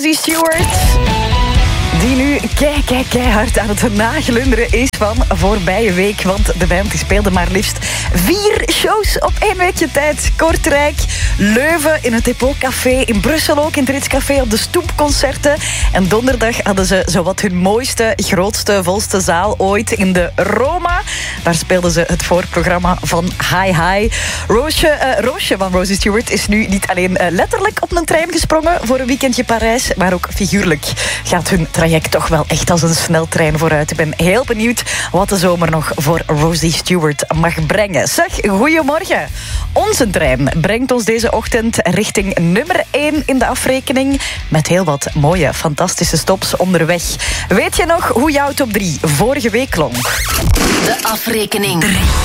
Rosie Stewart, die nu keihard aan het naglunderen is van voorbije week. Want de band die speelde maar liefst 4 shows op 1 weekje tijd. Kortrijk, Leuven, in het Depot Café, in Brussel ook, in het Ritz Café op de Stoepconcerten. En donderdag hadden ze zowat hun mooiste, grootste, volste zaal ooit in de Roma. Daar speelden ze het voorprogramma van Hi. Roosje van Rosie Stewart is nu niet alleen letterlijk op een trein gesprongen voor een weekendje Parijs, maar ook figuurlijk gaat hun traject toch wel echt als een sneltrein vooruit. Ik ben heel benieuwd wat de zomer nog voor Rosie Stewart mag brengen. Zeg, goedemorgen. Onze trein brengt ons deze ochtend richting nummer 1 in de afrekening, met heel wat mooie, fantastische stops onderweg. Weet je nog hoe jouw top 3 vorige week klonk? De afrekening 3.